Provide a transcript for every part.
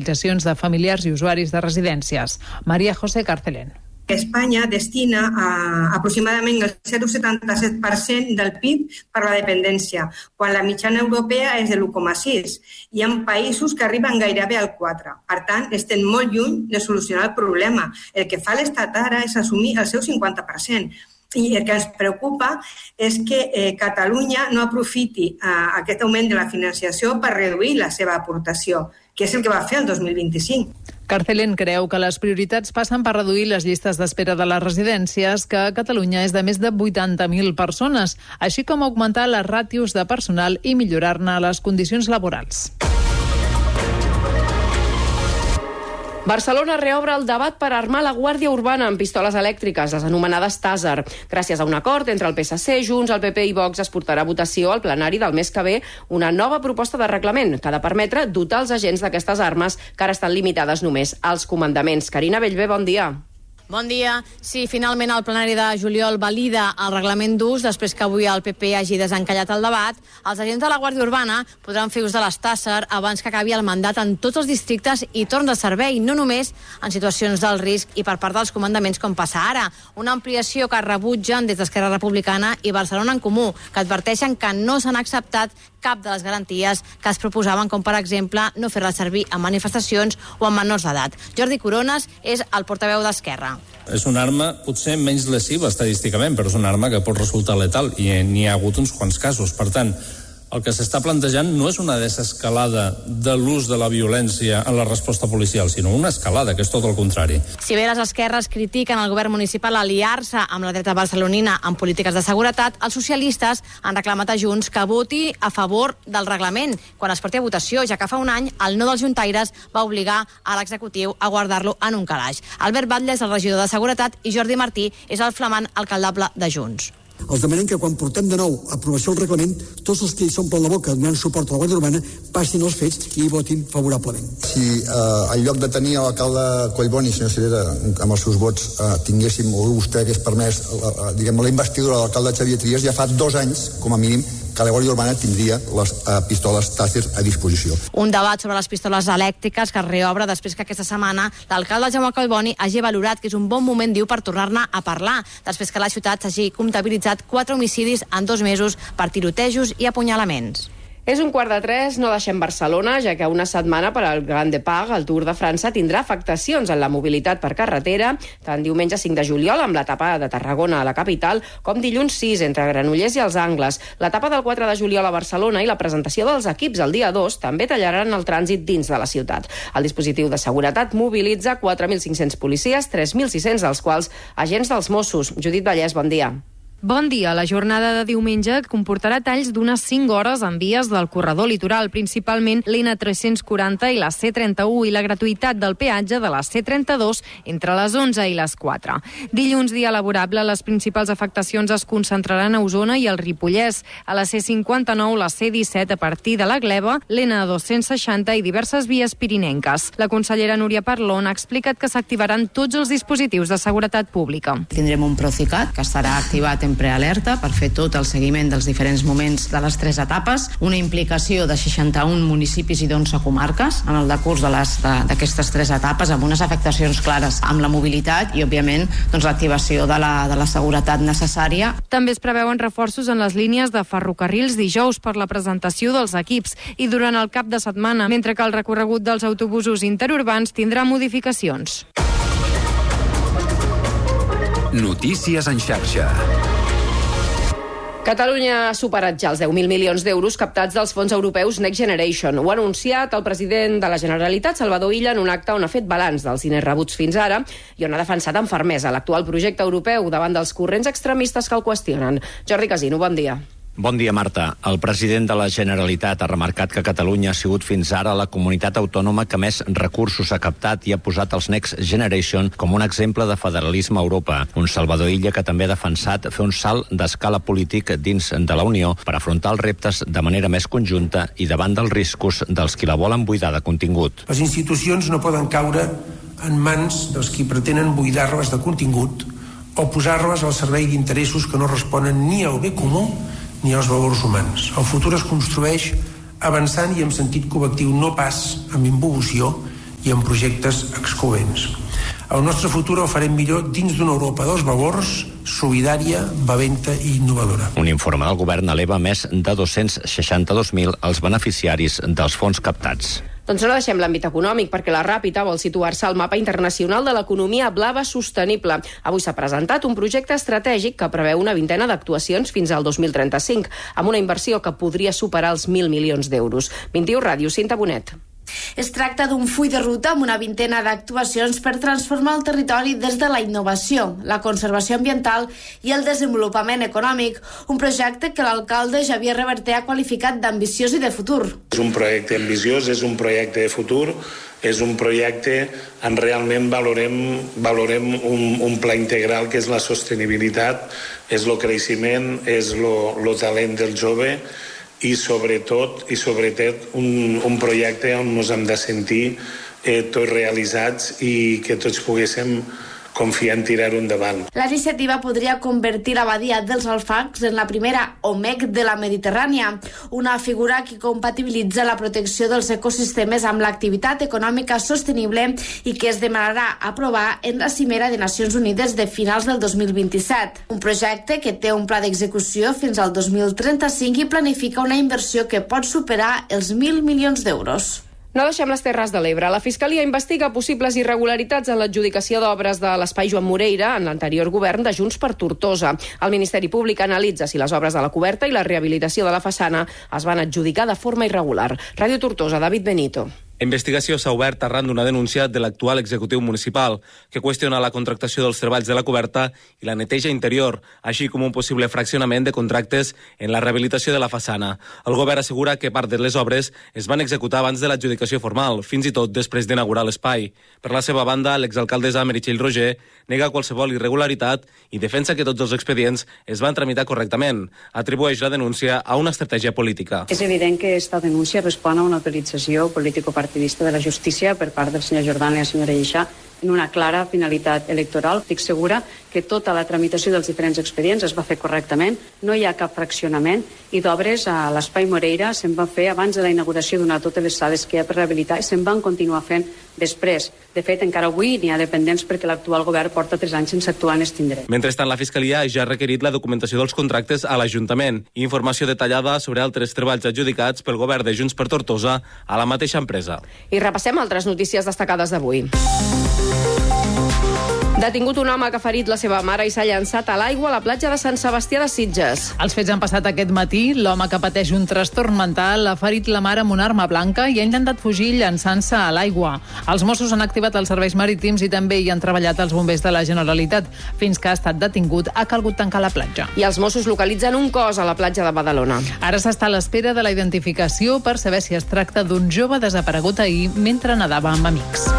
organitzacions de familiars i usuaris de residències. María José Carcelén. Espanya destina aproximadament el 0,77% del PIB per a la dependència, quan la mitjana europea és de l'1,6%. Hi ha països que arriben gairebé al 4%. Per tant, estem molt lluny de solucionar el problema. El que fa l'Estat ara és assumir el seu 50%. I el que ens preocupa és que Catalunya no aprofiti aquest augment de la financiació per reduir la seva aportació, que és el que va fer el 2025. Carcelén creu que les prioritats passen per reduir les llistes d'espera de les residències, que a Catalunya és de més de 80.000 persones, així com augmentar les ràtios de personal i millorar-ne les condicions laborals. Barcelona reobre el debat per armar la Guàrdia Urbana amb pistoles elèctriques, les anomenades Taser. Gràcies a un acord entre el PSC, Junts, el PP i Vox es portarà a votació al plenari del mes que ve una nova proposta de reglament que ha de permetre dotar els agents d'aquestes armes que ara estan limitades només als comandaments. Carina Bellver, bon dia. Bon dia. Sí, finalment el plenari de juliol valida el reglament d'ús després que avui el PP hagi desencallat el debat. Els agents de la Guàrdia Urbana podran fer ús de les Taser abans que acabi el mandat en tots els districtes i torn de servei, no només en situacions d'alt risc i per part dels comandaments com passa ara. Una ampliació que rebutgen des d'Esquerra Republicana i Barcelona en Comú, que adverteixen que no s'han acceptat cap de les garanties que es proposaven, com per exemple no fer-la servir en manifestacions o en menors d'edat. Jordi Coronas és el portaveu d'Esquerra. És una arma potser menys lesiva estadísticament, però és una arma que pot resultar letal i n'hi ha hagut uns quants casos. Per tant, el que s'està plantejant no és una desescalada de l'ús de la violència en la resposta policial, sinó una escalada, que és tot el contrari. Si bé les esquerres critiquen el govern municipal aliar-se amb la dreta barcelonina en polítiques de seguretat, els socialistes han reclamat a Junts que voti a favor del reglament quan es porti a votació, ja que fa un any el no dels juntaires va obligar a l'executiu a guardar-lo en un calaix. Albert Batlle és el regidor de Seguretat i Jordi Martí és el flamant alcaldable de Junts. Els demanem que quan portem de nou a aprovació del reglament, tots els que hi s'omplen la boca donant suport a la Guàrdia Urbana passin els fets i hi votin favorablement. Si en lloc de tenir l'alcalde Collboni, senyor Cirera, amb els seus vots tinguéssim, o vostè hagués permès la investidura de l'alcalde Xavier Trias, ja fa 2 anys, com a mínim, que la Guàrdia Urbana tindria les pistoles Taser a disposició. Un debat sobre les pistoles elèctriques que es reobre després que aquesta setmana l'alcalde Jaume Collboni hagi valorat que és un bon moment, diu, per tornar-ne a parlar, després que la ciutat s'hagi comptabilitzat 4 homicidis en 2 mesos per tirotejos i apunyalaments. És 2:45, no deixem Barcelona, ja que una setmana per al Grand Départ, el Tour de França, tindrà afectacions en la mobilitat per carretera, tant diumenge 5 de juliol amb l'etapa de Tarragona a la capital, com dilluns 6 entre Granollers i els Angles. L'etapa del 4 de juliol a Barcelona i la presentació dels equips el dia 2 també tallaran el trànsit dins de la ciutat. El dispositiu de seguretat mobilitza 4.500 policies, 3.600 dels quals agents dels Mossos. Judit Vallès, bon dia. Bon dia. La jornada de diumenge comportarà talls d'unes 5 hores en vies del corredor litoral, principalment l'N340 i la C31 i la gratuïtat del peatge de la C32 entre les 11 i les 4. Dilluns, dia laborable, les principals afectacions es concentraran a Osona i al Ripollès, a la C59, la C17 a partir de la Gleva, l'N260 i diverses vies pirinenques. La consellera Núria Parlon ha explicat que s'activaran tots els dispositius de seguretat pública. Tindrem un Procicat que estarà activat en prealerta per fer tot el seguiment dels diferents moments de les 3 etapes, una implicació de 61 municipis i d'11 comarques en el decurs d'aquestes 3 etapes, amb unes afectacions clares amb la mobilitat i, òbviament, l'activació de la seguretat necessària. També es preveuen reforços en les línies de ferrocarrils dijous per la presentació dels equips i durant el cap de setmana, mentre que el recorregut dels autobusos interurbans tindrà modificacions. Notícies en xarxa. Catalunya ha superat ja els 10.000 milions d'euros captats dels fons europeus Next Generation. Ho ha anunciat el president de la Generalitat, Salvador Illa, en un acte on ha fet balanç dels diners rebuts fins ara i on ha defensat amb fermesa l'actual projecte europeu davant dels corrents extremistes que el qüestionen. Jordi Casino, bon dia. Bon dia, Marta. El president de la Generalitat ha remarcat que Catalunya ha sigut fins ara la comunitat autònoma que més recursos ha captat i ha posat els Next Generation com un exemple de federalisme a Europa. Un Salvador Illa que també ha defensat fer un salt d'escala polític dins de la Unió per afrontar els reptes de manera més conjunta i davant dels riscos dels qui la volen buidar de contingut. Les institucions no poden caure en mans dels qui pretenen buidar-les de contingut o posar-les al servei d'interessos que no responen ni al bé comú ni als valors humans. El futur es construeix avançant i amb sentit col·lectiu, no pas amb involució i en projectes excloents. El nostre futur el farem millor dins d'una Europa dels valors, solidària, valenta i innovadora. Un informe del govern eleva més de 262.000 els beneficiaris dels fons captats. Doncs no deixem l'àmbit econòmic, perquè la Ràpita vol situar-se al mapa internacional de l'economia blava sostenible. Avui s'ha presentat un projecte estratègic que preveu una vintena d'actuacions fins al 2035, amb una inversió que podria superar els 1.000 milions d'euros. 21 Ràdio, Cinta Bonet. Es tracta d'un full de ruta amb una vintena d'actuacions per transformar el territori des de la innovació, la conservació ambiental i el desenvolupament econòmic, un projecte que l'alcalde Xavier Reverter ha qualificat d'ambiciós i de futur. És un projecte ambiciós, és un projecte de futur, és un projecte on realment valorem un pla integral que és la sostenibilitat, és el creixement, és el talent del jove, i sobretot un projecte on ens hem de sentir tots realitzats i que tots poguéssim confiar en tirar-ho endavant. La iniciativa podria convertir la badia dels Alfacs en la primera OMEC de la Mediterrània, una figura que compatibilitza la protecció dels ecosistemes amb l'activitat econòmica sostenible i que es demanarà aprovar en la Cimera de Nacions Unides de finals del 2027. Un projecte que té un pla d'execució fins al 2035 i planifica una inversió que pot superar els 1.000 milions d'euros. No deixem les Terres de l'Ebre. La Fiscalia investiga possibles irregularitats en l'adjudicació d'obres de l'Espai Joan Moreira en l'anterior govern de Junts per Tortosa. El Ministeri Públic analitza si les obres de la coberta i la rehabilitació de la façana es van adjudicar de forma irregular. Ràdio Tortosa, David Benito. La investigació s'ha obert arran d'una denúncia de l'actual executiu municipal, que qüestiona la contractació dels treballs de la coberta i la neteja interior, així com un possible fraccionament de contractes en la rehabilitació de la façana. El govern assegura que part de les obres es van executar abans de l'adjudicació formal, fins i tot després d'inaugurar l'espai. Per la seva banda, l'exalcaldessa Meritxell Roger nega qualsevol irregularitat i defensa que tots els expedients es van tramitar correctament. Atribueix la denúncia a una estratègia política. És evident que aquesta denúncia respon a una utilització político-partidista de la justícia per part del senyor Jordan i la senyora Lleixà en una clara finalitat electoral. Estic segura que tota la tramitació dels diferents expedients es va fer correctament, no hi ha cap fraccionament i d'obres a l'Espai Moreira se'n va fer abans de la inauguració d'una totes les sales que hi ha per rehabilitar i se'n van continuar fent després. De fet, encara avui n'hi ha dependents perquè l'actual govern porta 3 anys sense actuar en aquest indret. Mentrestant, la Fiscalia ja ha requerit la documentació dels contractes a l'Ajuntament i informació detallada sobre altres treballs adjudicats pel govern de Junts per Tortosa a la mateixa empresa. I repassem altres notícies destacades d'avui. Detingut un home que ha ferit la seva mare i s'ha llançat a l'aigua a la platja de Sant Sebastià de Sitges. Els fets han passat aquest matí. L'home que pateix un trastorn mental ha ferit la mare amb una arma blanca i ha intentat fugir llançant-se a l'aigua. Els Mossos han activat els serveis marítims i també hi han treballat els bombers de la Generalitat. Fins que ha estat detingut, ha calgut tancar la platja. I els Mossos localitzen un cos a la platja de Badalona. Ara s'està a l'espera de la identificació per saber si es tracta d'un jove desaparegut ahir mentre nedava amb amics.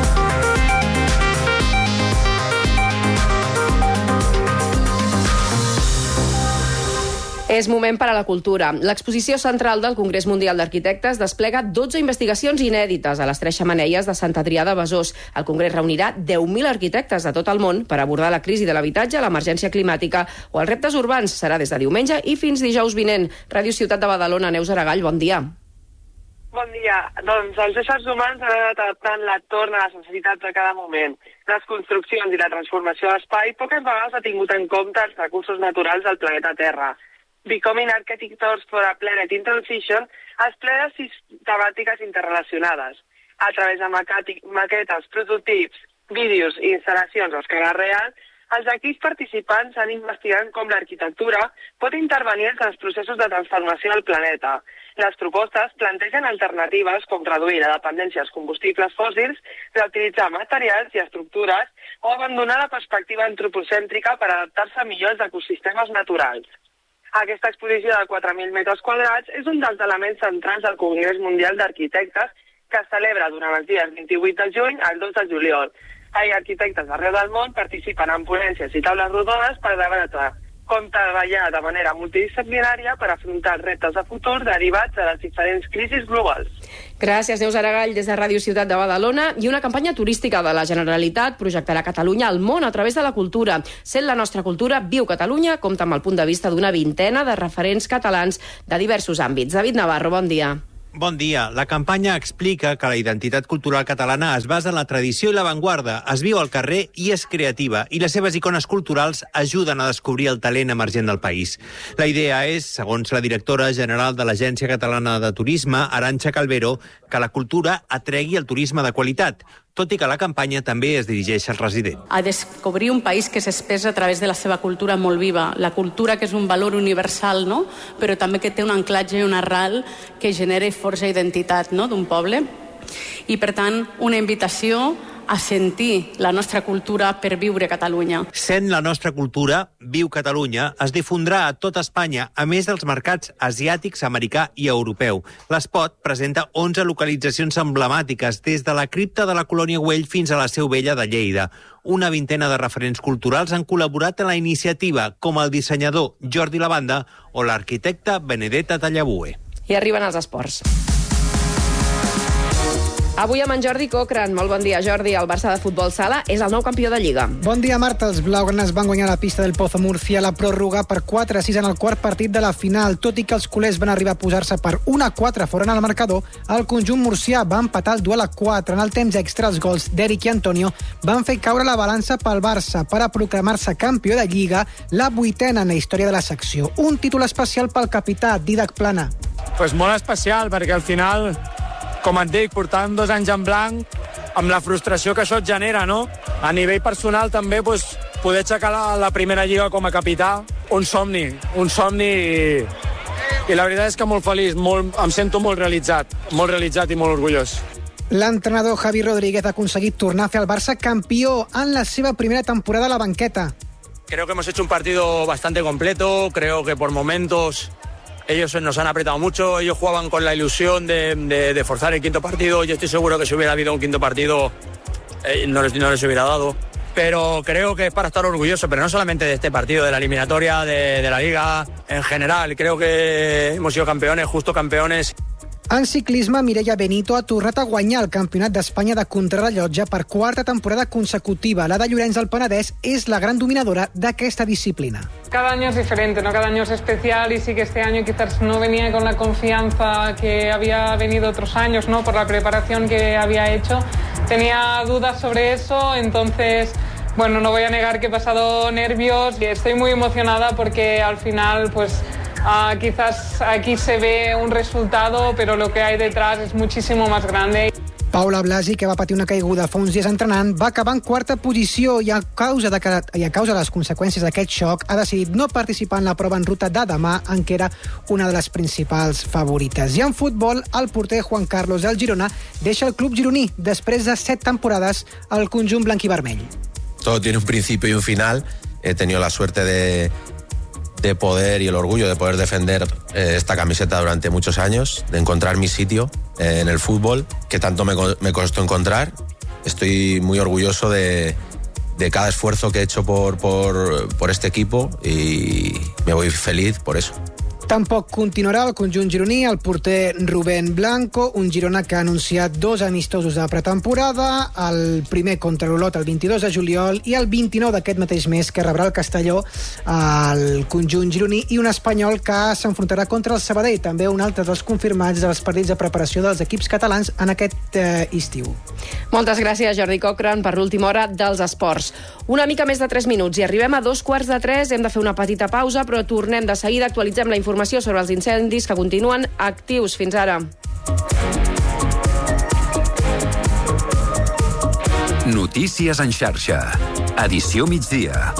És moment per a la cultura. L'exposició central del Congrés Mundial d'Arquitectes desplega 12 investigacions inèdites a les 3 xemeneies de Sant Adrià de Besòs. El Congrés reunirà 10.000 arquitectes de tot el món per abordar la crisi de l'habitatge, l'emergència climàtica o els reptes urbans. Serà des de diumenge i fins dijous vinent. Ràdio Ciutat de Badalona, Neus Aragall, bon dia. Bon dia. Doncs els éssers humans han anat adaptant l'entorn a les necessitats de cada moment. Les construccions i la transformació de l'espai poques vegades ha tingut en compte els recursos naturals del planeta Terra. Becoming Architectures for a Planet in Transition explica 6 temàtiques interrelacionades. A través de maquetes, prototips, vídeos i instal·lacions a escala real, els equips participants han investigat com l'arquitectura pot intervenir en els processos de transformació del planeta. Les propostes plantegen alternatives com reduir la dependència als combustibles fòssils, reutilitzar materials i estructures o abandonar la perspectiva antropocèntrica per adaptar-se millor als ecosistemes naturals. Aquesta exposició de 4.000 metres quadrats és un dels elements centrals del Congrés Mundial d'Arquitectes que es celebra durant els dies 28 de juny al 2 de juliol. Arquitectes d'arreu del món participen en ponències i taules rodones per debatre com treballar de manera multidisciplinària per afrontar reptes de futur derivats de les diferents crisis globals. Gràcies, Neus Aragall, des de Ràdio Ciutat de Badalona. I una campanya turística de la Generalitat projectarà Catalunya al món a través de la cultura. Sent la nostra cultura, Viu Catalunya compta amb el punt de vista d'una vintena de referents catalans de diversos àmbits. David Navarro, bon dia. Bon dia. La campanya explica que la identitat cultural catalana es basa en la tradició i l'avantguarda, es viu al carrer i és creativa, i les seves icones culturals ajuden a descobrir el talent emergent del país. La idea és, segons la directora general de l'Agència Catalana de Turisme, Arantxa Calvero, que la cultura atregui el turisme de qualitat, tot i que la campanya també es dirigeix al resident. A descobrir un país que s'expressa a través de la seva cultura molt viva. La cultura que és un valor universal, no? Però també que té un anclatge i un arrel que genera i forja identitat, no? D'un poble. I, per tant, una invitació a sentir la nostra cultura per viure a Catalunya. Sent la nostra cultura, Viu Catalunya, es difondrà a tota Espanya, a més dels mercats asiàtics, americà i europeu. L'espot presenta 11 localitzacions emblemàtiques, des de la cripta de la Colònia Güell fins a la Seu Vella de Lleida. Una vintena de referents culturals han col·laborat en la iniciativa, com el dissenyador Jordi Lavanda o l'arquitecte Benedetta Tallabue. I arriben els esports. Avui amb en Jordi Cochran. Molt bon dia, Jordi. El Barça de futbol sala és el nou campió de Lliga. Bon dia, Marta. Els blaugranes van guanyar la pista del Pozo Murcia a la pròrroga per 4-6 en el quart partit de la final. Tot i que els culers van arribar a posar-se per 1-4 fora en el marcador, el conjunt murcià va empatar el duel a 4. En el temps extra, els gols d'Eric i Antonio van fer caure la balança pel Barça per a proclamar-se campió de Lliga, la 8ª en la història de la secció. Un títol especial pel capità, Dídac Plana. Pues molt especial, perquè al final, com et dic, portant 2 anys en blanc, amb la frustració que això et genera, no? A nivell personal també, poder aixecar la primera lliga com a capità, un somni i la veritat és que molt feliç, em sento molt realitzat i molt orgullós. L'entrenador Javi Rodríguez ha aconseguit tornar a fer el Barça campió en la seva primera temporada a la banqueta. Creo que hemos hecho un partido bastante completo, creo que por momentos ellos nos han apretado mucho, ellos jugaban con la ilusión de forzar el quinto partido. Yo estoy seguro que si hubiera habido un quinto partido no les hubiera dado. Pero creo que es para estar orgulloso, pero no solamente de este partido, de la eliminatoria, de la Liga en general. Creo que hemos sido campeones, justo campeones. En ciclisme, Mireia Benito ha tornat a guanyar el Campionat d'Espanya de contrarellotge per 4ª temporada consecutiva. La de Llorenç del Penedès és la gran dominadora d'aquesta disciplina. Cada año es diferente, ¿no? Cada año es especial y sí que este año quizás no venía con la confianza que había venido otros años, ¿no? Por la preparación que había hecho. Tenía dudas sobre eso, entonces, bueno, no voy a negar que he pasado nervios y estoy muy emocionada porque al final, pues, quizás aquí se ve un resultado, pero lo que hay detrás es muchísimo más grande. Paula Blasi, que va patir una caiguda fa uns dies entrenant, va acabar en 4ª posició i a causa de les conseqüències d'aquest xoc ha decidit no participar en la prova en ruta de demà, en què era una de les principals favorites. I en futbol, el porter Juan Carlos del Girona deixa el club gironí després de 7 temporades al conjunt blanc i vermell. Todo tiene un principio y un final. He tenido la suerte de poder y el orgullo de poder defender esta camiseta durante muchos años, de encontrar mi sitio en el fútbol, que tanto me costó encontrar. Estoy muy orgulloso de cada esfuerzo que he hecho por este equipo y me voy feliz por eso. Tampoc continuarà el conjunt gironí el porter Rubén Blanco, un Girona que ha anunciat 2 amistosos de pretemporada, el primer contra l'Olot el 22 de juliol i el 29 d'aquest mateix mes, que rebrà el Castelló al conjunt gironí, i un espanyol que s'enfrontarà contra el Sabadell, també un altre dels confirmats dels partits de preparació dels equips catalans en aquest estiu. Moltes gràcies, Jordi Cochran, per l'última hora dels esports. Una mica més de 3 minuts i arribem a 2:15. Hem de fer una petita pausa, però tornem de seguida. Actualitzem la informació sobre els incendis que continuen actius. Fins ara. Notícies en xarxa. Edició migdia.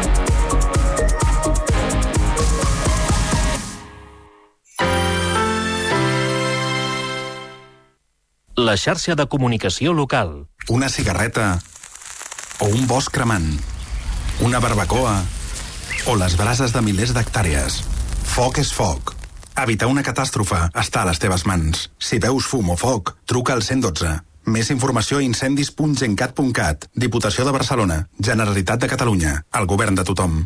La xarxa de comunicació local. Una cigarreta o un bosc cremant, una barbacoa o les brases de milers d'hectàrees. Foc és foc. Evitar una catàstrofe està a les teves mans. Si veus fum o foc, truca al 112. Més informació a incendis.gencat.cat. Diputació de Barcelona. Generalitat de Catalunya. El govern de tothom.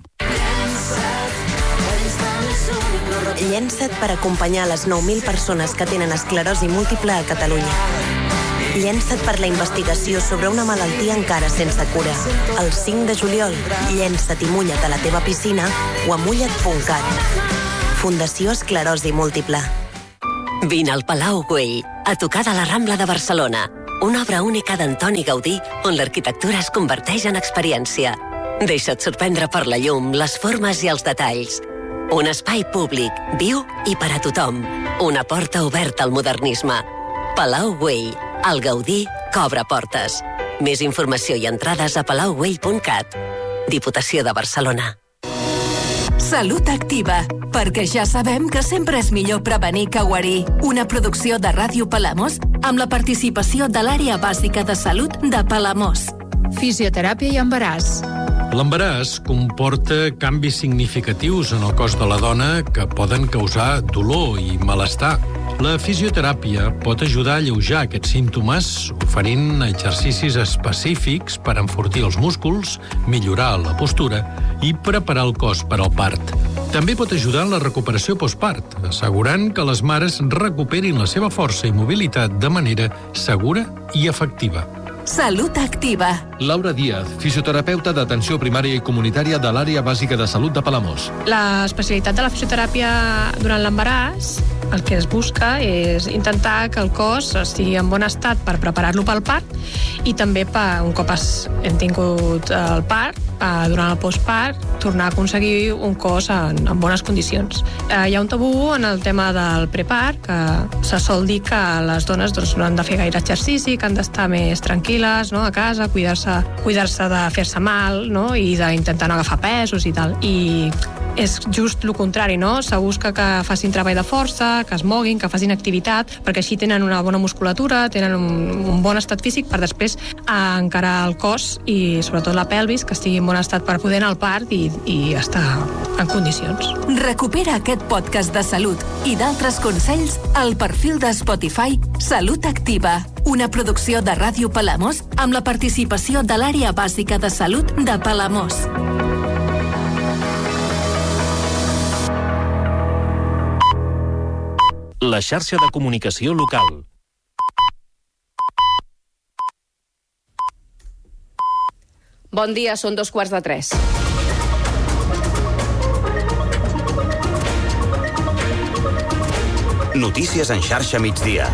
Llença't per acompanyar les 9.000 persones que tenen esclerosi múltiple a Catalunya. Llença't per la investigació sobre una malaltia encara sense cura. El 5 de juliol, llença't i mulla't a la teva piscina o a mulla't.cat. Fundació Esclerosi Múltiple. Vine al Palau Güell, a tocar de la Rambla de Barcelona. Una obra única d'Antoni Gaudí on l'arquitectura es converteix en experiència. Deixa't sorprendre per la llum, les formes i els detalls. Un espai públic, viu i per a tothom. Una porta oberta al modernisme. Palau Güell, el Gaudí que obre portes. Més informació i entrades a palaugüell.cat. Diputació de Barcelona. Salut Activa, perquè ja sabem que sempre és millor prevenir que guarir. Una producció de Ràdio Palamós amb la participació de l'Àrea Bàsica de Salut de Palamós. Fisioteràpia i embaràs. L'embaràs comporta canvis significatius en el cos de la dona que poden causar dolor i malestar. La fisioteràpia pot ajudar a alleujar aquests símptomes oferint exercicis específics per enfortir els músculs, millorar la postura i preparar el cos per al part. També pot ajudar en la recuperació postpart, assegurant que les mares recuperin la seva força i mobilitat de manera segura i efectiva. Salut Activa. Laura Díaz, fisioterapeuta d'atenció primària i comunitària de l'Àrea Bàsica de Salut de Palamós. L'especialitat de la fisioteràpia durant l'embaràs, el que es busca és intentar que el cos estigui en bon estat per preparar-lo pel part i també un cop hem tingut el part, durant el postpart, tornar a aconseguir un cos en bones condicions. Hi ha un tabú en el tema del prepart, que se sol dir que les dones no han de fer gaire exercici, que han d'estar més tranquil·les a casa, cuidar-se de fer-se mal i d'intentar no agafar pesos i tal. I és just el contrari, se busca que facin treball de força, que es moguin, que facin activitat, perquè així tenen una bona musculatura, tenen un bon estat físic per després encarar el cos i sobretot la pelvis, que estigui en bon estat per poder anar al part i estar en condicions. Recupera aquest podcast de salut i d'altres consells al perfil de Spotify Salut Activa, una producció de Ràdio Palamós amb la participació de l'Àrea Bàsica de Salut de Palamós. La xarxa de comunicació local. Bon dia, són 2:15. Notícies en xarxa migdia.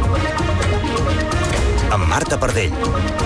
Amb Marta Pardell.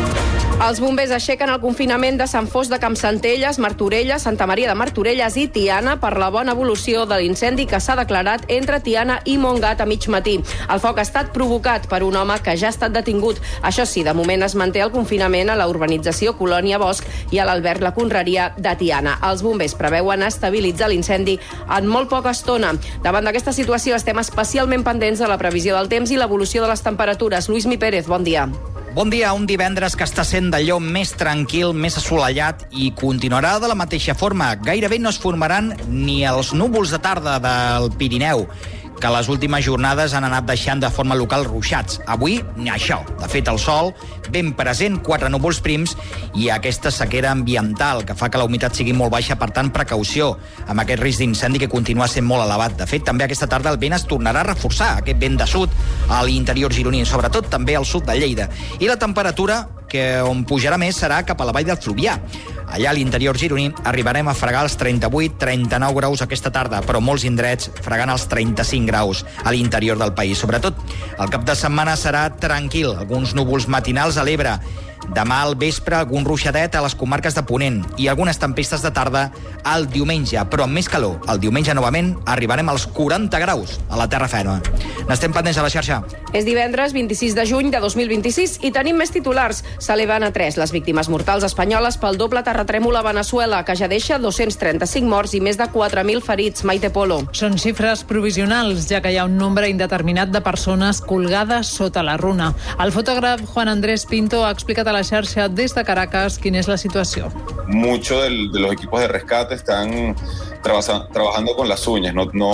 Els bombers aixequen el confinament de Sant Fost de Campsentelles, Martorelles, Santa Maria de Martorelles i Tiana per la bona evolució de l'incendi que s'ha declarat entre Tiana i Montgat a mig matí. El foc ha estat provocat per un home que ja ha estat detingut. Això sí, de moment es manté el confinament a la urbanització Colònia Bosch i a l'Albert La Conreria de Tiana. Els bombers preveuen estabilitzar l'incendi en molt poca estona. Davant d'aquesta situació estem especialment pendents de la previsió del temps i l'evolució de les temperatures. Luismi Pérez, bon dia. Bon dia, un divendres que està sent d'allò més tranquil, més assolellat i continuarà de la mateixa forma. Gairebé no es formaran ni els núvols de tarda del Pirineu, que les últimes jornades han anat deixant de forma local ruixats. Avui, ni això. De fet, el sol ben present, 4 núvols prims i aquesta sequera ambiental que fa que la humitat sigui molt baixa, per tant, precaució amb aquest risc d'incendi que continua sent molt elevat. De fet, també aquesta tarda el vent es tornarà a reforçar, aquest vent de sud a l'interior gironí, sobretot també al sud de Lleida. I la temperatura que on pujarà més serà cap a la vall del Fluvià. Allà a l'interior gironí arribarem a fregar els 38-39 graus aquesta tarda, però molts indrets fregant els 35 graus a l'interior del país. Sobretot, el cap de setmana serà tranquil, alguns núvols matinals a l'Ebre. Demà al vespre algun ruixadet a les comarques de Ponent i algunes tempestes de tarda al diumenge, però amb més calor. El diumenge novament arribarem als 40 graus a la terra ferma. N'estem pendents a la xarxa. És divendres 26 de juny de 2026 i tenim més titulars. S'eleven a 3 les víctimes mortals espanyoles pel doble terratrèmol a Venezuela, que ja deixa 235 morts i més de 4.000 ferits. Maite Polo. Són xifres provisionals, ja que hi ha un nombre indeterminat de persones colgades sota la runa. El fotògraf Juan Andrés Pinto ha explicat a la xarxa des de Caracas quina es la situació. Muchos de los equipos de rescate están trabajando con las uñas,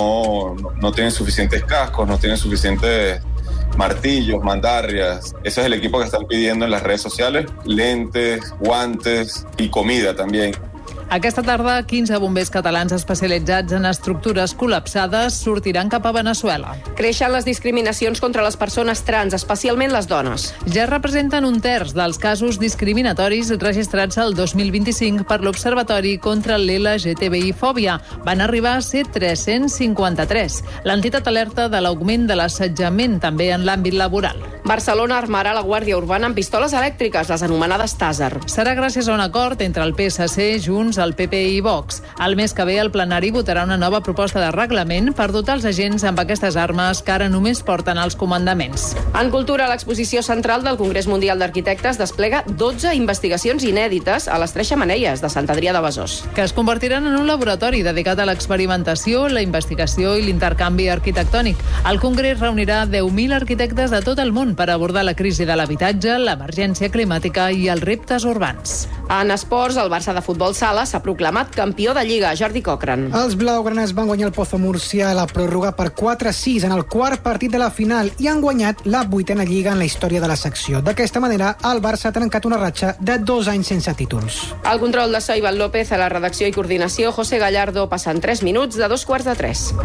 no tienen suficientes cascos, no tienen suficientes martillos, mandarrias. Ese es el equipo que están pidiendo en las redes sociales, lentes, guantes y comida también. Aquesta tarda, 15 bombers catalans especialitzats en estructures col·lapsades sortiran cap a Veneçuela. Creixen les discriminacions contra les persones trans, especialment les dones. Ja representen un terç dels casos discriminatoris registrats el 2025 per l'Observatori contra l'LGTBI-fòbia. Van arribar a ser 353. L'entitat alerta de l'augment de l'assetjament també en l'àmbit laboral. Barcelona armarà la Guàrdia Urbana amb pistoles elèctriques, les anomenades Tàser. Serà gràcies a un acord entre el PSC, Junts, el PP i Vox. El mes que ve el plenari votarà una nova proposta de reglament per dotar els agents amb aquestes armes que ara només porten als comandaments. En cultura, l'exposició central del Congrés Mundial d'Arquitectes desplega 12 investigacions inèdites a les 3 xemeneies de Sant Adrià de Besòs. Que es convertiran en un laboratori dedicat a l'experimentació, la investigació i l'intercanvi arquitectònic. El Congrés reunirà 10.000 arquitectes de tot el món per abordar la crisi de l'habitatge, l'emergència climàtica i els reptes urbans. En esports, el Barça de futbol sala s'ha proclamat campió de Lliga. Jordi Cochran. Els blaugranes van guanyar el Pozo Múrcia a la pròrroga per 4-6 en el quart partit de la final i han guanyat la 8a Lliga en la història de la secció. D'aquesta manera, el Barça ha trencat una ratxa de 2 anys sense títols. El control de so, Ivan López, a la redacció i coordinació, José Gallardo, passant 3 minuts de 2:45.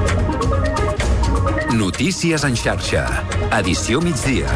Notícies en xarxa. Edició migdia.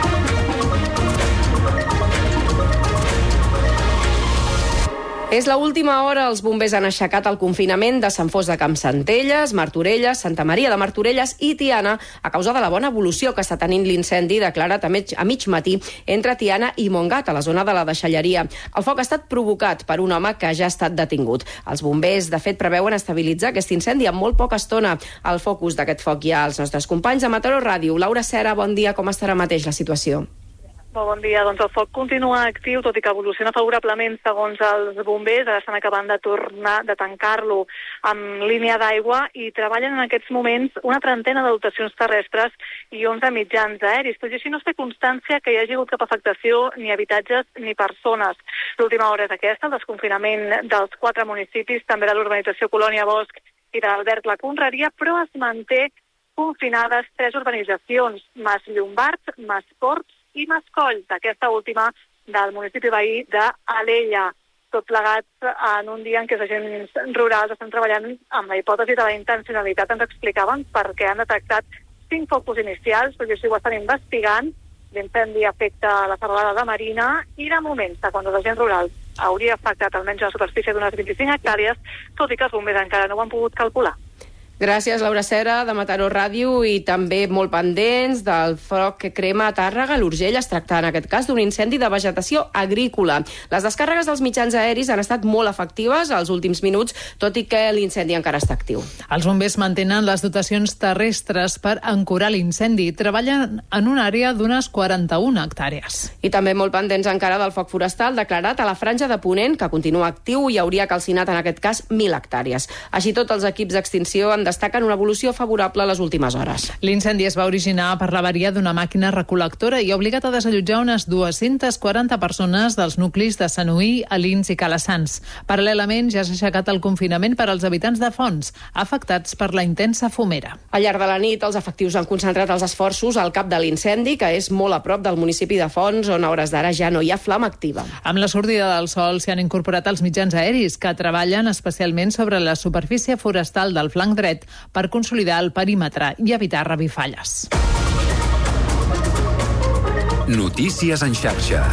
És l'última hora. Els bombers han aixecat el confinament de Sant Fost de Campsentelles, Martorelles, Santa Maria de Martorelles i Tiana a causa de la bona evolució que està tenint l'incendi declarat a mig matí entre Tiana i Montgat, a la zona de la deixalleria. El foc ha estat provocat per un home que ja ha estat detingut. Els bombers, de fet, preveuen estabilitzar aquest incendi en molt poca estona. Al focus d'aquest foc hi ha els nostres companys de Mataró Ràdio. Laura Cera, bon dia. Com estarà mateix la situació? Molt bon dia. Doncs el foc continua actiu, tot i que evoluciona favorablement segons els bombers. Ara estan acabant de tancar-lo amb línia d'aigua i treballen en aquests moments una trentena de dotacions terrestres i 11 mitjans aeris. Tot i així no es té constància que hi hagi hagut cap afectació ni habitatges ni persones. L'última hora és aquesta, el desconfinament dels 4 municipis, també de l'urbanització Colònia Bosch i de l'Albert la Conreria, però es manté confinades 3 urbanitzacions, Mas Llombards, Mas Corts i Mascoll, aquesta última del municipi veí d'Alella. Tot plegat en un dia en què els agents rurals estan treballant amb la hipòtesi de la intencionalitat. Ens explicaven perquè han detectat 5 focus inicials, però així ho estan investigant. L'incendi afecta la serralada de Marina i de moment, segons els agents rurals, hauria afectat almenys una superfície d'unes 25 hectàrees, tot i que els bombers encara no ho han pogut calcular. Gràcies, Laura Cera, de Mataró Ràdio, i també molt pendents del foc que crema a Tàrrega. L'Urgell es tracta en aquest cas d'un incendi de vegetació agrícola. Les descàrregues dels mitjans aeris han estat molt efectives als últims minuts, tot i que l'incendi encara està actiu. Els bombers mantenen les dotacions terrestres per ancorar l'incendi i treballen en una àrea d'unes 41 hectàrees. I també molt pendents encara del foc forestal declarat a la franja de Ponent, que continua actiu i hauria calcinat en aquest cas 1.000 hectàrees. Així tot, els equips d'extinció han destaquen una evolució favorable a les últimes hores. L'incendi es va originar per l'avaria d'una màquina recol·lectora i ha obligat a desallotjar unes 240 persones dels nuclis de Sanuí, Alins i Calassans. Paral·lelament, ja s'ha aixecat el confinament per als habitants de Fonts, afectats per la intensa fumera. Al llarg de la nit, els efectius han concentrat els esforços al cap de l'incendi, que és molt a prop del municipi de Fonts, on a hores d'ara ja no hi ha flama activa. Amb la sortida del sol s'hi han incorporat els mitjans aeris, que treballen especialment sobre la superfície forestal del flanc dret per consolidar el perímetre i evitar revifalles. Notícies en xarxa.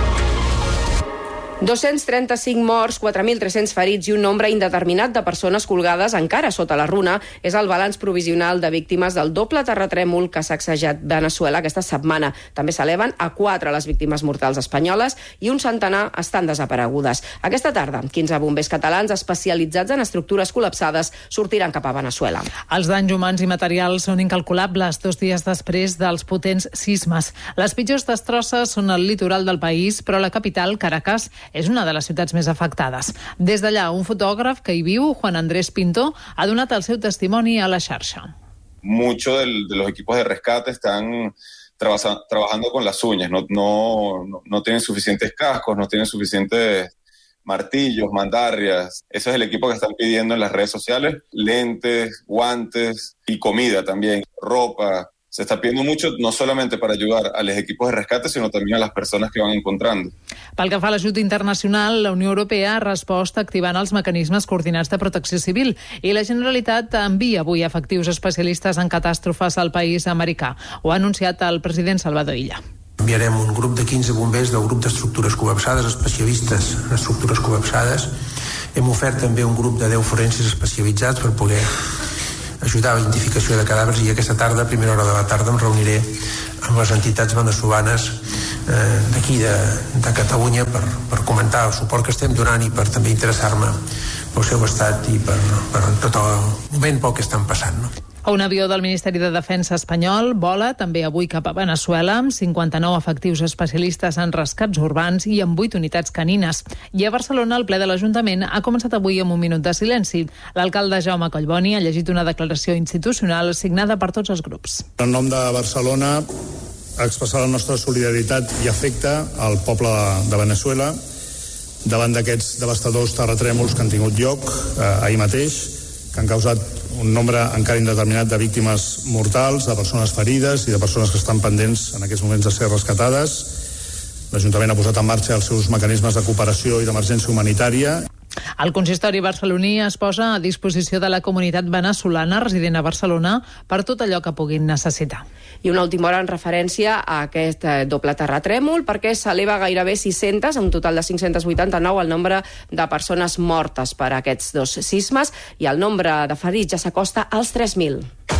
235 morts, 4.300 ferits i un nombre indeterminat de persones colgades encara sota la runa és el balanç provisional de víctimes del doble terratrèmol que ha sacsejat Veneçuela aquesta setmana. També s'eleven a 4 les víctimes mortals espanyoles i un centenar estan desaparegudes. Aquesta tarda, 15 bombers catalans especialitzats en estructures col·lapsades sortiran cap a Veneçuela. Els danys humans i materials són incalculables 2 dies després dels potents sismes. Les pitjors destrosses són al litoral del país, però la capital, Caracas, és una de les ciutats més afectades. Des d'allà, un fotògraf que hi viu, Juan Andrés Pinto, ha donat el seu testimoni a la xarxa. Muchos de los equipos de rescate están trabajando con las uñas, no tienen suficientes cascos, no tienen suficientes martillos, mandarrias. Ese es el equipo que están pidiendo en las redes sociales, lentes, guantes y comida también, ropa. Se está pidiendo mucho, no solamente para ayudar a los equipos de rescate, sino también a las personas que van encontrando. Pel que fa a l'ajut internacional, la Unió Europea ha respost activant els mecanismes coordinats de protecció civil i la Generalitat envia avui efectius especialistes en catàstrofes al país americà. Ho ha anunciat el president Salvador Illa. Enviarem un grup de 15 bombers del grup d'estructures col·lapsades, especialistes en estructures col·lapsades. Hem ofert també un grup de 10 forensis especialitzats per poder ajudar a la identificació de cadàvers i aquesta tarda, a primera hora de la tarda, em reuniré amb les entitats veneçolanes d'aquí de Catalunya per comentar el suport que estem donant i per també interessar-me pel seu estat i per tot el moment pel que estan passant. No? Un avió del Ministeri de Defensa espanyol vola també avui cap a Veneçuela amb 59 efectius especialistes en rescats urbans i amb 8 unitats canines. I a Barcelona el ple de l'Ajuntament ha començat avui amb un minut de silenci. L'alcalde Jaume Collboni ha llegit una declaració institucional signada per tots els grups. En nom de Barcelona, expressar la nostra solidaritat i afecte al poble de Veneçuela davant d'aquests devastadors terratrèmols que han tingut lloc ahir mateix, que han causat un nombre encara indeterminat de víctimes mortals, de persones ferides i de persones que estan pendents en aquests moments de ser rescatades. L'Ajuntament ha posat en marxa els seus mecanismes de cooperació i d'emergència humanitària. El consistori barceloní es posa a disposició de la comunitat veneçolana resident a Barcelona per tot allò que puguin necessitar. I una última hora en referència a aquest doble terratrèmol, perquè s'eleva gairebé 600, un total de 589, el nombre de persones mortes per aquests dos sismes i el nombre de ferits ja s'acosta als 3.000.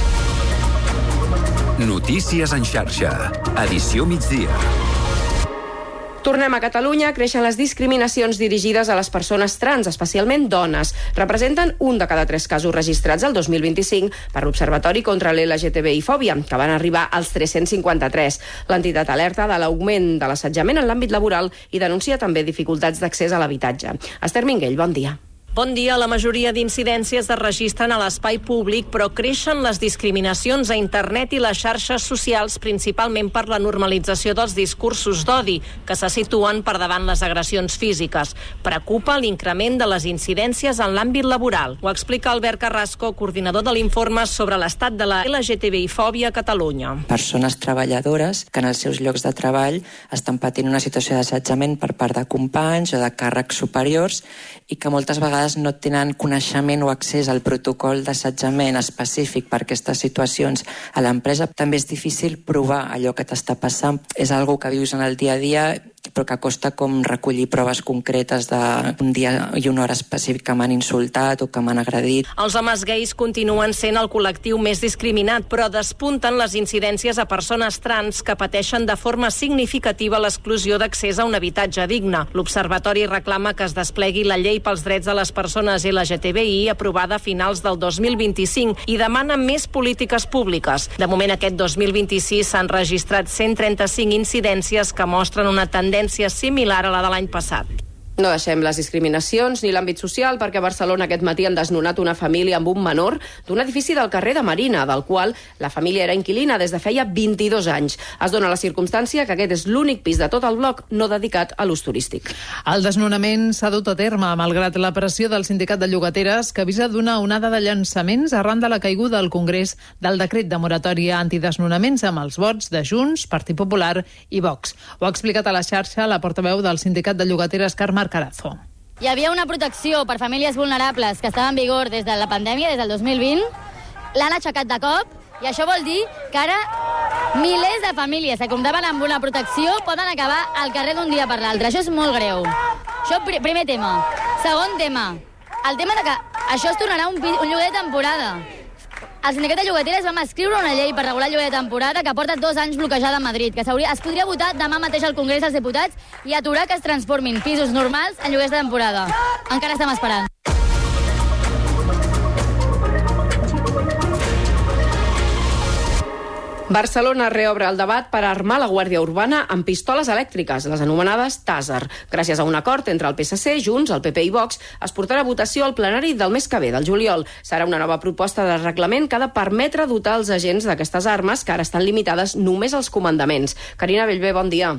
Notícies en xarxa. Edició migdia. Tornem a Catalunya. Creixen les discriminacions dirigides a les persones trans, especialment dones. Representen 1 de cada 3 casos registrats el 2025 per l'Observatori contra l'LGTBI-fòbia, que van arribar als 353. L'entitat alerta de l'augment de l'assetjament en l'àmbit laboral i denuncia també dificultats d'accés a l'habitatge. Esther Minguell, bon dia. Bon dia. La majoria d'incidències es registren a l'espai públic, però creixen les discriminacions a internet i les xarxes socials, principalment per la normalització dels discursos d'odi, que se situen per davant les agressions físiques. Preocupa l'increment de les incidències en l'àmbit laboral. Ho explica Albert Carrasco, coordinador de l'informe sobre l'estat de la LGTBI-fòbia a Catalunya. Persones treballadores que en els seus llocs de treball estan patint una situació d'assetjament per part de companys o de càrrecs superiors i que moltes vegades no tenen coneixement o accés al protocol d'assetjament específic per aquestes situacions a l'empresa. També és difícil provar allò que t'està passant. És algo que vius en el dia a dia, però que costa com recollir proves concretes d'un dia i una hora específic que m'han insultat o que m'han agredit. Els homes gais continuen sent el col·lectiu més discriminat, però despunten les incidències a persones trans que pateixen de forma significativa l'exclusió d'accés a un habitatge digne. L'Observatori reclama que es desplegui la llei pels drets de les persones LGTBI aprovada a finals del 2025 i demana més polítiques públiques. De moment, aquest 2026 s'han registrat 135 incidències que mostren una tendència similar a la de l'any passat. No deixem les discriminacions ni l'àmbit social, perquè a Barcelona aquest matí han desnonat una família amb un menor d'un edifici del carrer de Marina, del qual la família era inquilina des de feia 22 anys. Es dona la circumstància que aquest és l'únic pis de tot el bloc no dedicat a l'ús turístic. El desnonament s'ha dut a terme, malgrat la pressió del sindicat de llogateres, que avisa d'una onada de llançaments arran de la caiguda al Congrés del decret de moratòria antidesnonaments amb els vots de Junts, Partit Popular i Vox. Ho ha explicat a la xarxa la portaveu del sindicat de llogateres, Carme Carazo. Hi havia una protecció per famílies vulnerables que estava en vigor des de la pandèmia, des del 2020. L'han aixecat de cop i això vol dir que ara milers de famílies que comptaven amb una protecció poden acabar al carrer d'un dia per l'altre. Això és molt greu. Això, primer tema. Segon tema. El tema de que això es tornarà un lloguer de temporada. El sindicat de llogateres vam escriure una llei per regular el lloguer de temporada que porta 2 anys bloquejada a Madrid, que es podria votar demà mateix al Congrés dels Diputats i aturar que es transformin pisos normals en lloguers de temporada. Encara estem esperant. Barcelona reobre el debat per armar la Guàrdia Urbana amb pistoles elèctriques, les anomenades Taser. Gràcies a un acord entre el PSC, Junts, el PP i Vox, es portarà a votació al plenari del mes que ve, del juliol. Serà una nova proposta de reglament que ha de permetre dotar els agents d'aquestes armes, que ara estan limitades només als comandaments. Carina Bellver, bon dia.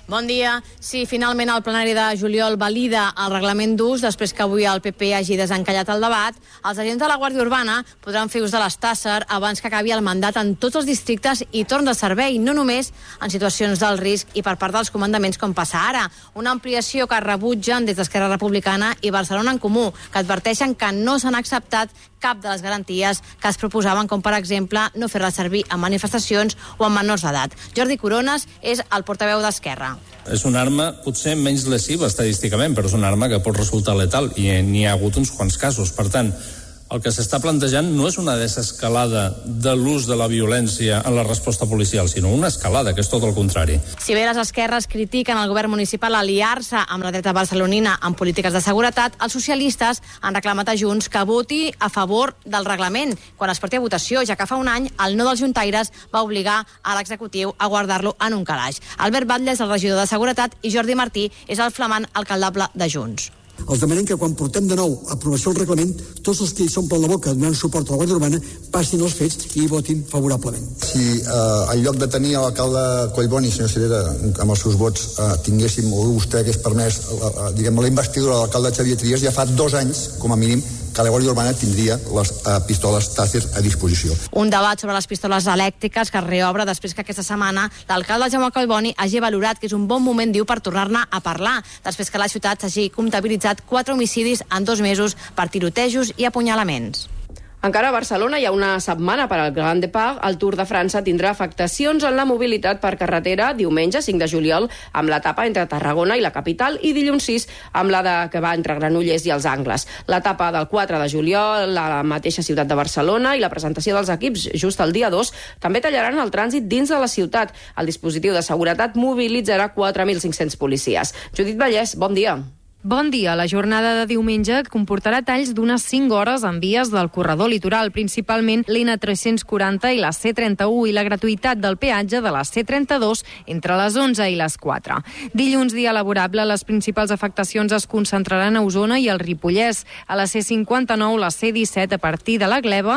Bon dia. Sí, finalment el plenari de juliol valida el reglament d'ús després que avui el PP hagi desencallat el debat. Els agents de la Guàrdia Urbana podran fer ús de les TASER abans que acabi el mandat en tots els districtes i torn de servei, no només en situacions d'alt risc i per part dels comandaments com passa ara. Una ampliació que rebutgen des d'Esquerra Republicana i Barcelona en Comú, que adverteixen que no s'han acceptat cap de les garanties que es proposaven, com per exemple no fer-la servir en manifestacions o en menors d'edat. Jordi Corones és el portaveu d'Esquerra. És una arma potser menys lesiva estadísticament, però és una arma que pot resultar letal i n'hi ha hagut uns quants casos. Per tant, el que s'està plantejant no és una desescalada de l'ús de la violència en la resposta policial, sinó una escalada, que és tot el contrari. Si bé les esquerres critiquen el govern municipal aliar-se amb la dreta barcelonina en polítiques de seguretat, els socialistes han reclamat a Junts que voti a favor del reglament quan es porti a votació, ja que fa un any el no dels juntaires va obligar a l'executiu a guardar-lo en un calaix. Albert Batlle és el regidor de Seguretat i Jordi Martí és el flamant alcaldable de Junts. Els demanem que quan portem de nou a aprovació el reglament, tots els que hi s'omplen la boca donant suport a la Guàrdia Urbana passin els fets i votin favorablement. Si en lloc de tenir l'alcalde Collboni, senyor Cirera, amb els seus vots tinguéssim, o vostè hagués permès la investidura de l'alcalde Xavier Trias, ja fa 2 anys, com a mínim, que la Guàrdia Urbana tindria les pistoles Taser a disposició. Un debat sobre les pistoles elèctriques que es reobre després que aquesta setmana l'alcalde Jaume Collboni hagi valorat que és un bon moment, diu, per tornar-ne a parlar, després que la ciutat s'hagi comptabilitzat 4 homicidis en 2 mesos per tirotejos i apunyalaments. Encara a Barcelona hi ha una setmana per al Grand Depart. El Tour de França tindrà afectacions en la mobilitat per carretera diumenge 5 de juliol amb l'etapa entre Tarragona i la capital i dilluns 6 amb la que va entre Granollers i els Angles. L'etapa del 4 de juliol a la mateixa ciutat de Barcelona i la presentació dels equips just el dia 2 també tallaran el trànsit dins de la ciutat. El dispositiu de seguretat mobilitzarà 4.500 policies. Judit Vallès, bon dia. Bon dia. La jornada de diumenge comportarà talls d'unes 5 hores en vies del corredor litoral, principalment l'N340 i la C31 i la gratuïtat del peatge de la C32 entre les 11 i les 4. Dilluns, dia laborable, les principals afectacions es concentraran a Osona i al Ripollès, a la C59, la C17 a partir de la Gleva,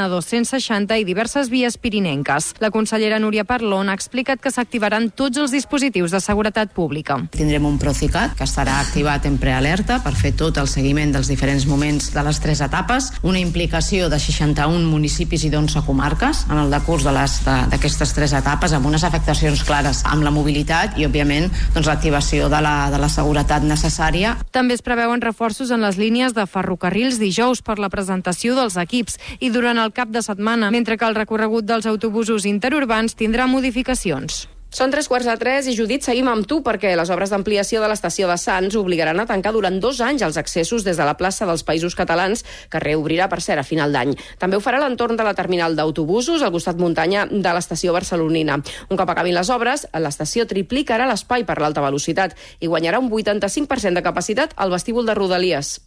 l'N260 i diverses vies pirinenques. La consellera Núria Parlon ha explicat que s'activaran tots els dispositius de seguretat pública. Tindrem un Procicat que estarà activat en prealerta per fer tot el seguiment dels diferents moments de les 3 etapes, una implicació de 61 municipis i d'11 comarques en el decurs d'aquestes 3 etapes, amb unes afectacions clares amb la mobilitat i, òbviament, l'activació de la seguretat necessària. També es preveuen reforços en les línies de ferrocarrils dijous per la presentació dels equips i durant el cap de setmana, mentre que el recorregut dels autobusos interurbans tindrà modificacions. Són 3:45 i, Judit, seguim amb tu perquè les obres d'ampliació de l'estació de Sants obligaran a tancar durant 2 anys els accessos des de la plaça dels Països Catalans, que reobrirà, per cert, a final d'any. També ho farà l'entorn de la terminal d'autobusos al costat muntanya de l'estació barcelonina. Un cop acabin les obres, l'estació triplicarà l'espai per l'alta velocitat i guanyarà un 85% de capacitat al vestíbul de Rodalies.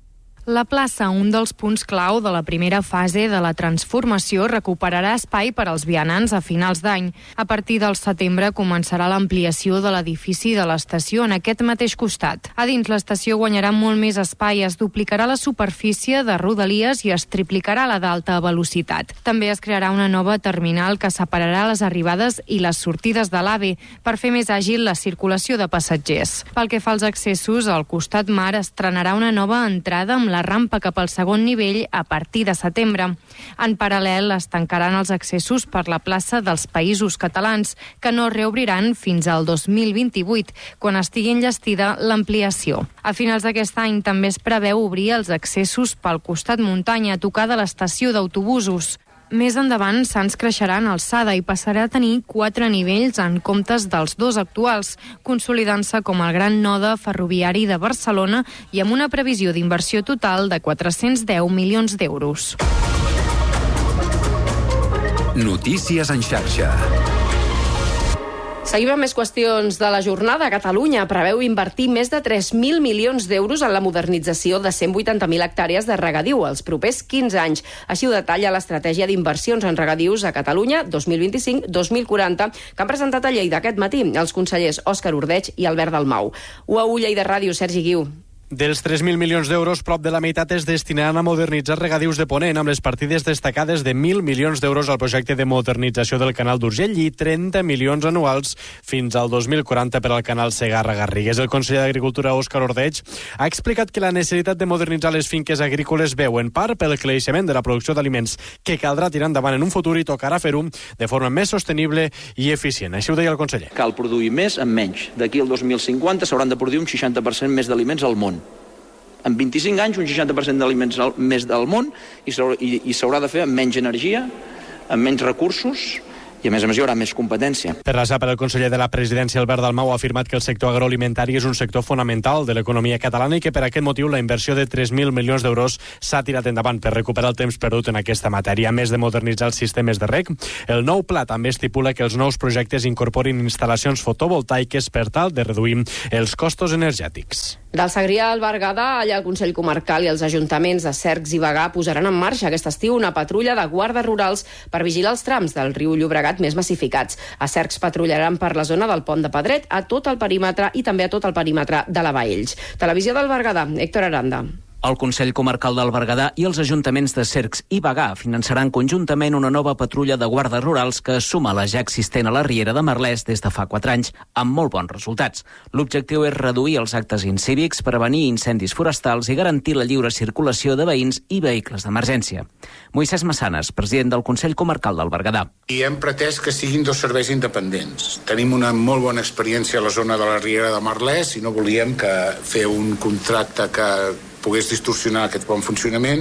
La plaça, un dels punts clau de la primera fase de la transformació, recuperarà espai per als vianants a finals d'any. A partir del setembre començarà l'ampliació de l'edifici de l'estació en aquest mateix costat. A dins, l'estació guanyarà molt més espai, es duplicarà la superfície de Rodalies i es triplicarà la d'alta velocitat. També es crearà una nova terminal que separarà les arribades i les sortides de l'AVE per fer més àgil la circulació de passatgers. Pel que fa als accessos, al costat mar estrenarà una nova entrada amb la rampa cap al segon nivell a partir de setembre. En paral·lel, es tancaran els accessos per la plaça dels Països Catalans, que no reobriran fins al 2028, quan estigui enllestida l'ampliació. A finals d'aquest any també es preveu obrir els accessos pel costat muntanya a tocar de l'estació d'autobusos. Més endavant, Sants creixerà en alçada i passarà a tenir 4 nivells en comptes dels 2 actuals, consolidant-se com el gran node ferroviari de Barcelona i amb una previsió d'inversió total de 410 milions d'euros. Notícies en xarxa. Seguim amb més qüestions de la jornada. Catalunya preveu invertir més de 3.000 milions d'euros en la modernització de 180.000 hectàrees de regadiu els propers 15 anys. Així ho detalla l'estratègia d'inversions en regadius a Catalunya 2025-2040 que han presentat a Lleida aquest matí els consellers Òscar Ordeig i Albert Dalmau. UAU Lleida Ràdio, Sergi Guiu. Dels 3.000 milions d'euros, prop de la meitat es destinaran a modernitzar regadius de Ponent, amb les partides destacades de 1.000 milions d'euros al projecte de modernització del canal d'Urgell i 30 milions anuals fins al 2040 per al canal Segarra-Garrigues. El conseller d'Agricultura, Òscar Ordeig, ha explicat que la necessitat de modernitzar les finques agrícoles veu en part pel creixement de la producció d'aliments que caldrà tirar endavant en un futur i tocarà fer-ho de forma més sostenible i eficient. Així ho deia el conseller. Cal produir més amb menys. D'aquí al 2050 s'hauran de produir un 60% més d'aliments al món. En 25 anys, un 60% d'aliments més del món i s'haurà de fer amb menys energia, amb menys recursos i, a més, hi haurà més competència. Per la SAP, el conseller de la Presidència, Albert Dalmau, ha afirmat que el sector agroalimentari és un sector fonamental de l'economia catalana i que per aquest motiu la inversió de 3.000 milions d'euros s'ha tirat endavant per recuperar el temps perdut en aquesta matèria. A més de modernitzar els sistemes de reg, el nou pla també estipula que els nous projectes incorporin instal·lacions fotovoltaiques per tal de reduir els costos energètics. Del Segrià al Berguedà, allà el Consell Comarcal i els ajuntaments de Cercs i Bagà posaran en marxa aquest estiu una patrulla de guardes rurals per vigilar els trams del riu Llobregat més massificats. A Cercs patrullaran per la zona del Pont de Pedret, a tot el perímetre i també a tot el perímetre de la Baells. Televisió del Berguedà, Héctor Aranda. El Consell Comarcal del Berguedà i els ajuntaments de Cercs i Bagà finançaran conjuntament una nova patrulla de guardes rurals que suma la ja existent a la Riera de Merlès des de fa 4 anys, amb molt bons resultats. L'objectiu és reduir els actes incívics, prevenir incendis forestals i garantir la lliure circulació de veïns i vehicles d'emergència. Moisès Massanes, president del Consell Comarcal del Berguedà. I hem pretès que siguin dos serveis independents. Tenim una molt bona experiència a la zona de la Riera de Merlès i no volíem fer un contracte que pogués distorsionar aquest bon funcionament,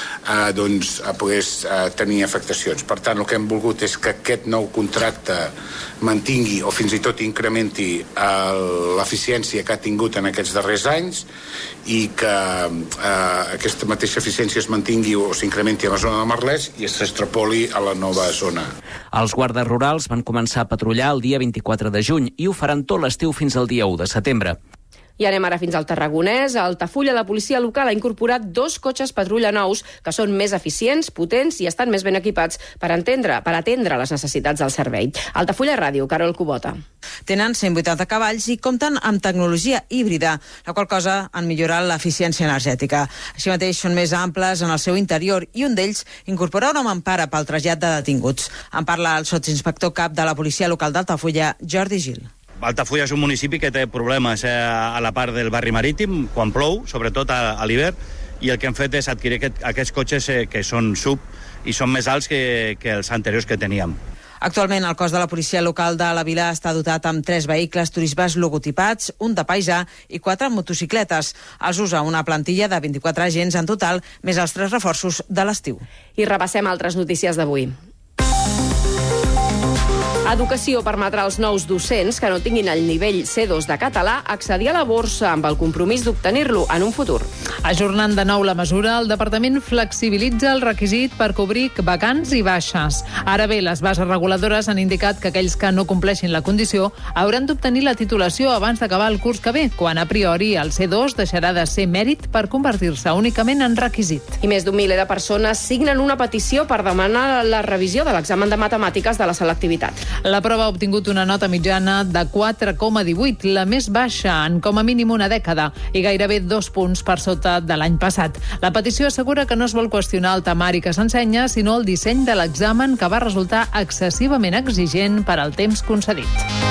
pogués tenir afectacions. Per tant, el que hem volgut és que aquest nou contracte mantingui o fins i tot incrementi l'eficiència que ha tingut en aquests darrers anys i que aquesta mateixa eficiència es mantingui o s'incrementi a la zona de Merlès i s'extrapoli a la nova zona. Els guardes rurals van començar a patrullar el dia 24 de juny i ho faran tot l'estiu fins al dia 1 de setembre. I anem ara fins al Tarragonès. A Altafulla, la policia local ha incorporat 2 cotxes patrulla nous que són més eficients, potents i estan més ben equipats per atendre les necessitats del servei. Altafulla Ràdio, Carol Cubota. Tenen 180 cavalls i compten amb tecnologia híbrida, la qual cosa han millorat l'eficiència energètica. Així mateix són més amples en el seu interior i un d'ells incorpora una mampara pel trasllat de detinguts. En parla el sotsinspector cap de la policia local d'Altafulla, Jordi Gil. Altafulla és un municipi que té problemes a la part del barri marítim, quan plou, sobretot a l'hivern, i el que hem fet és adquirir aquests cotxes que són sub i són més alts que els anteriors que teníem. Actualment, el cos de la policia local de la vila està dotat amb 3 vehicles turismes logotipats, un de paisà i 4 motocicletes. Els usa una plantilla de 24 agents en total, més els 3 reforços de l'estiu. I repassem altres notícies d'avui. Educació permetrà als nous docents que no tinguin el nivell C2 de català accedir a la borsa amb el compromís d'obtenir-lo en un futur. Ajornant de nou la mesura, el departament flexibilitza el requisit per cobrir vacants i baixes. Ara bé, les bases reguladores han indicat que aquells que no compleixin la condició hauran d'obtenir la titulació abans d'acabar el curs que ve, quan a priori el C2 deixarà de ser mèrit per convertir-se únicament en requisit. I més d'1 miler de persones signen una petició per demanar la revisió de l'examen de matemàtiques de la selectivitat. La prova ha obtingut una nota mitjana de 4,18, la més baixa en com a mínim una dècada, i gairebé 2 punts per sota de l'any passat. La petició assegura que no es vol qüestionar el temari que s'ensenya, sinó el disseny de l'examen, que va resultar excessivament exigent per al temps concedit.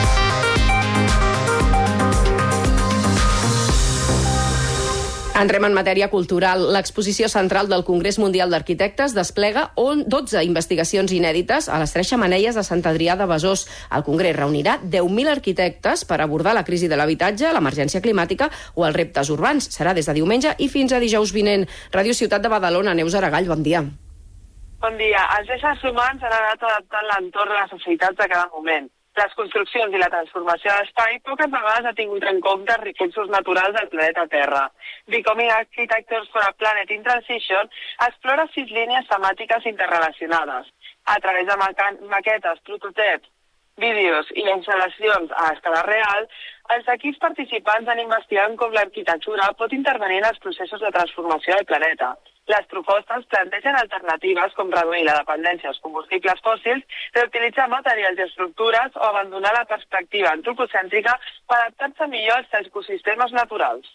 Entrem en matèria cultural. L'exposició central del Congrés Mundial d'Arquitectes desplega 12 investigacions inèdites a les 3 xemeneies de Sant Adrià de Besòs. El Congrés reunirà 10.000 arquitectes per abordar la crisi de l'habitatge, l'emergència climàtica o els reptes urbans. Serà des de diumenge i fins a dijous vinent. Ràdio Ciutat de Badalona, Neus Aragall, bon dia. Bon dia. Els éssers humans han anat adaptant l'entorn a les necessitats de cada moment. Les construccions i la transformació de l'espai poques vegades ha tingut en compte els recursos naturals del planeta Terra. Becoming Architectures for a Planet in Transition explora 6 línies temàtiques interrelacionades. A través de maquetes, prototips, vídeos i instal·lacions a escala real, els equips participants han investigat com l'arquitectura pot intervenir en els processos de transformació del planeta. Les propostes plantegen alternatives com reduir la dependència als combustibles fòssils, reutilitzar materials i estructures o abandonar la perspectiva antropocèntrica per adaptar-se millor als ecosistemes naturals.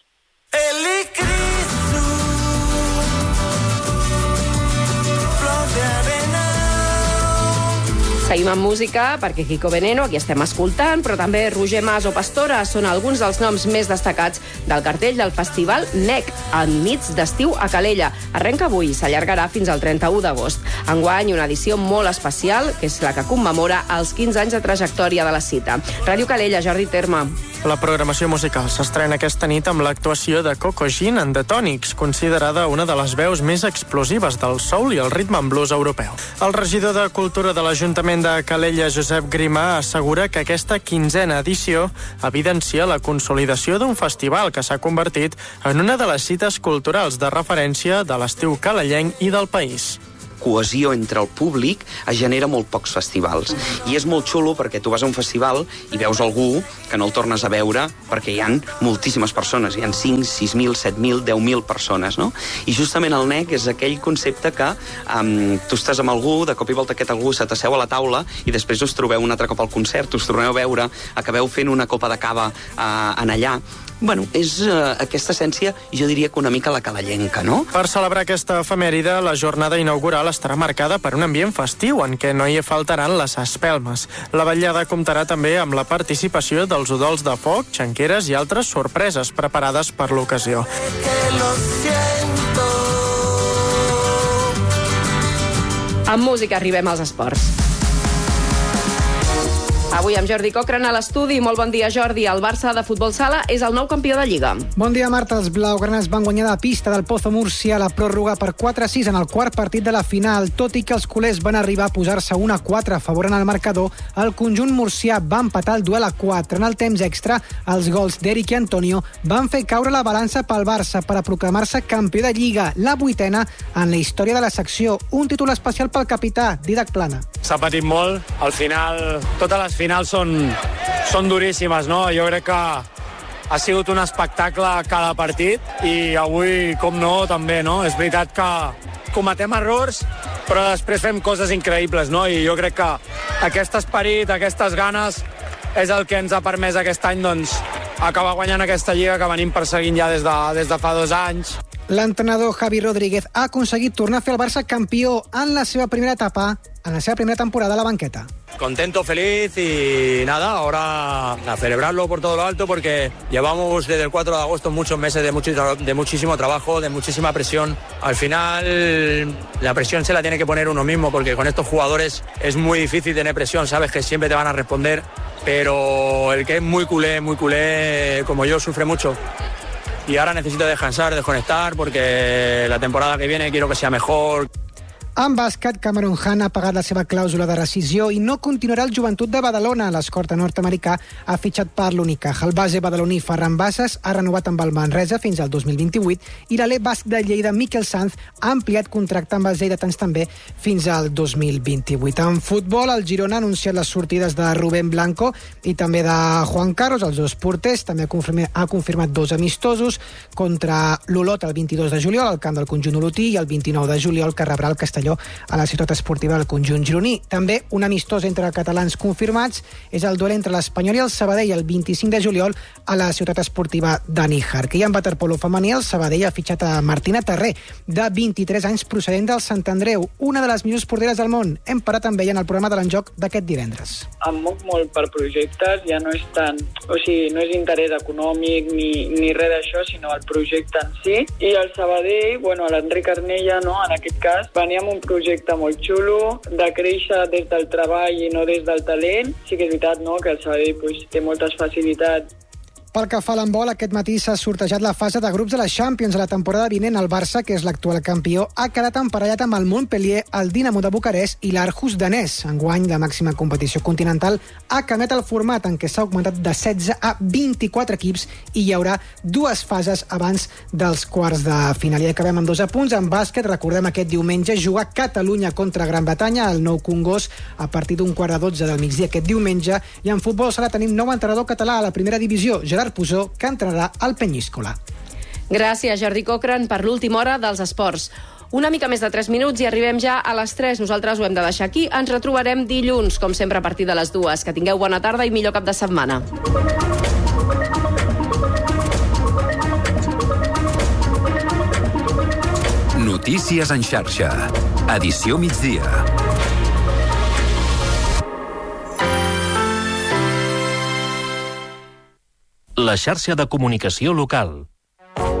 Seguim amb música, perquè Kiko Veneno, aquí estem escoltant, però també Roger Mas o Pastora són alguns dels noms més destacats del cartell del Festival NEC, enmig d'estiu a Calella. Arrenca avui i s'allargarà fins al 31 d'agost. Enguany, una edició molt especial, que és la que commemora els 15 anys de trajectòria de la cita. Ràdio Calella, Jordi Terme. La programació musical s'estrena aquesta nit amb l'actuació de Coco Jean and the Tonics, considerada una de les veus més explosives del soul i el rhythm and blues europeu. El regidor de Cultura de l'Ajuntament de Calella, Josep Grimà, assegura que aquesta 15a edició evidencia la consolidació d'un festival que s'ha convertit en una de les cites culturals de referència de l'estiu calellenc i del país. Cohesió entre el públic es genera molt pocs festivals. I és molt xulo perquè tu vas a un festival i veus algú que no el tornes a veure perquè hi ha moltíssimes persones. Hi ha 5, 6.000, 7.000, 10.000 persones, no? I justament el NEC és aquell concepte que tu estàs amb algú, de cop i volta aquest algú se t'asseu a la taula i després us trobeu un altre cop al concert, us torneu a veure, acabeu fent una copa de cava en allà. Bueno, és aquesta essència, jo diria que una mica la calellenca, no? Per celebrar aquesta efemèride, la jornada inaugural estarà marcada per un ambient festiu en què no hi faltaran les espelmes. La vetllada comptarà també amb la participació dels udols de foc, xanqueres i altres sorpreses preparades per l'ocasió. Amb música arribem als esports. Avui amb Jordi Cochran a l'estudi. Molt bon dia, Jordi. El Barça de futbol sala és el nou campió de Lliga. Bon dia, Marta. Els blaugranes van guanyar de pista del Pozo Múrcia a la pròrroga per 4-6 en el quart partit de la final. Tot i que els culers van arribar a posar-se 1-4 a favor en el marcador, el conjunt murcià va empatar el duel a 4. En el temps extra, els gols d'Eric i Antonio van fer caure la balança pel Barça per a proclamar-se campió de Lliga, la 8a en la història de la secció. Un títol especial pel capità, Didac Plana. S'ha patit molt. Al final, totes les finals són duríssimes, no? Jo crec que ha sigut un espectacle cada partit i avui, com no, també, no? És veritat que cometem errors, però després fem coses increïbles, no? I jo crec que aquest esperit, aquestes ganes, és el que ens ha permès aquest any, doncs, acabar guanyant aquesta Lliga que venim perseguint ja des de fa 2 anys. L'entrenador Javi Rodríguez ha aconseguit tornar a fer el Barça campió en la seva primera etapa, en la seva primera temporada a la banqueta. Contento, feliz y nada, ahora a celebrarlo por todo lo alto porque llevamos desde el 4 de agosto muchos meses de muchísimo trabajo, de muchísima presión. Al final la presión se la tiene que poner uno mismo porque con estos jugadores es muy difícil tener presión, sabes que siempre te van a responder, pero el que es muy culé como yo sufre mucho. Y ahora necesito descansar, desconectar, porque la temporada que viene quiero que sea mejor. En bàsquet, Cameron Hunt ha pagat la seva clàusula de rescisió i no continuarà al Joventut de Badalona. L'escorta nord-americà ha fitxat per l'Unicaja. El base badaloní Ferran Bassas ha renovat amb el Manresa fins al 2028 i l'alè basc de Lleida, Miquel Sanz, ha ampliat contracte amb els lleidatans també fins al 2028. En futbol, el Girona ha anunciat les sortides de Rubén Blanco i també de Juan Carlos, els dos porters. També ha confirmat 2 amistosos contra l'Olot el 22 de juliol al camp del conjunt olotí i el 29 de juliol que rebrà el Castelló a la ciutat esportiva del conjunt gironí. També un amistós entre catalans confirmats és el duel entre l'Espanyol i el Sabadell el 25 de juliol a la ciutat esportiva de Níjar. Que hi ha en waterpolo femení, el Sabadell ha fitxat a Martina Terré, de 23 anys, procedent del Sant Andreu, una de les millors porteres del món. Hem parat amb ella en el programa de l'Enjoc d'aquest divendres. Em moc molt per projectes, ja no és tant, o sigui, no és interès econòmic ni res d'això, sinó el projecte en si. I el Sabadell, bueno, l'Enric Arnella, no, en aquest cas, venia amb un projecte molt xulo, de créixer des del treball i no des del talent. Sí que és veritat, no?, que el Sabadell té moltes facilitats. Pel que fa a l'handbol, aquest matí s'ha sortejat la fase de grups de la Champions. A la temporada vinent, el Barça, que és l'actual campió, ha quedat emparellat amb el Montpellier, el Dinamo de Bucarest i l'Aarhus danès. Enguany, la màxima competició continental ha canviat el format en què s'ha augmentat de 16 a 24 equips i hi haurà 2 fases abans dels quarts de final. I acabem amb 2 apunts. En bàsquet, recordem aquest diumenge, jugar Catalunya contra Gran Bretanya al Nou Congost a partir d'un 11:15 del migdia aquest diumenge. I en futbol sala tenim nou entrenador català a la primera divisió, Gerard Pusó, que entrarà al Penyíscola. Gràcies, Jordi Cochran, per l'última hora dels esports. Una mica més de 3 minuts i arribem ja a les 3. Nosaltres ho hem de deixar aquí. Ens retrobarem dilluns, com sempre, a partir de les 2. Que tingueu bona tarda i millor cap de setmana. Notícies en xarxa. Edició migdia. La xarxa de comunicació local.